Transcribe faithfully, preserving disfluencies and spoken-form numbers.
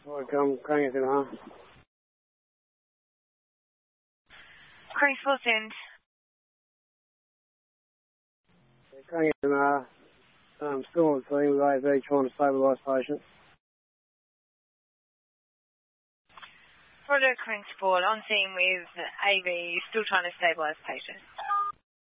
Welcome, Cranston, huh? Cranston, send. Cranston, uh, um, still on the scene with A V trying to stabilise patients. Roger, Cranston, on scene with A V, still trying to stabilise patients.